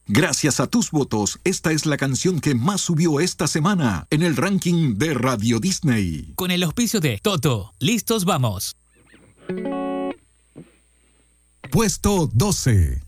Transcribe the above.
Gracias a tus votos, esta es la canción que más subió esta semana en el ranking de Radio Disney. Con el auspicio de Toto. Listos, vamos. Puesto 12.